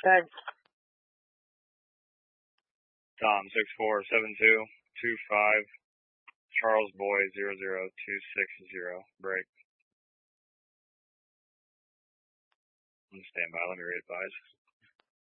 Thanks. Tom 647225 Charles Boy 00260 break. On standby, let me readvise.